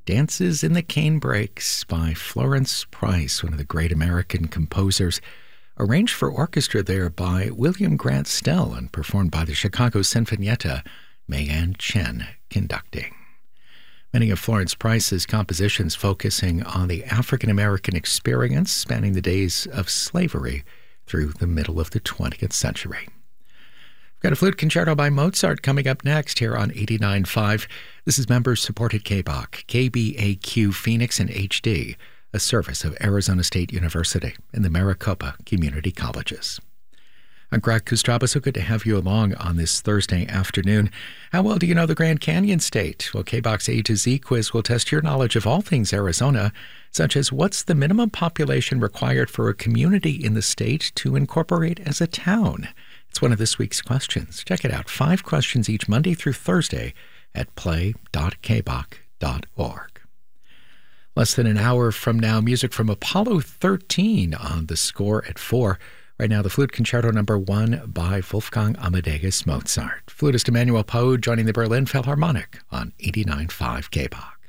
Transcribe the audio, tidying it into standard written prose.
Dances in the Canebrakes by Florence Price, one of the great American composers, arranged for orchestra there by William Grant Still and performed by the Chicago Sinfonietta, Mayan Chen conducting. Many of Florence Price's compositions focusing on the African-American experience spanning the days of slavery through the middle of the 20th century. We've got a flute concerto by Mozart coming up next here on 89.5. This is member-supported KBOC, KBAQ Phoenix and HD, a service of Arizona State University and the Maricopa Community Colleges. I'm Greg Kustraba, so good to have you along on this Thursday afternoon. How well do you know the Grand Canyon State? Well, KBOC's A to Z quiz will test your knowledge of all things Arizona, such as what's the minimum population required for a community in the state to incorporate as a town? It's one of this week's questions. Check it out. 5 questions each Monday through Thursday at play.kboc.org. Less than an hour from now, music from Apollo 13 on the score at 4. Right now, the Flute Concerto No. 1 by Wolfgang Amadeus Mozart. Flutist Emmanuel Poe joining the Berlin Philharmonic on 89.5 KBOC.